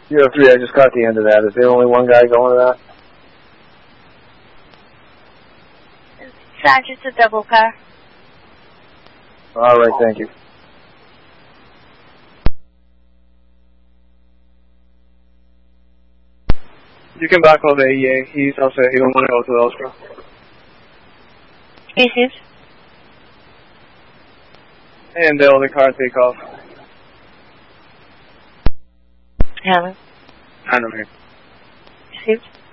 03, I just caught the end of that. Is there only one guy going to that? Sarge, it's a double car. All right, thank you. You can back off AEA. He's also, he don't want to go to Ellsborough. Received. And they'll the car take off. Hello. I don't know. Received.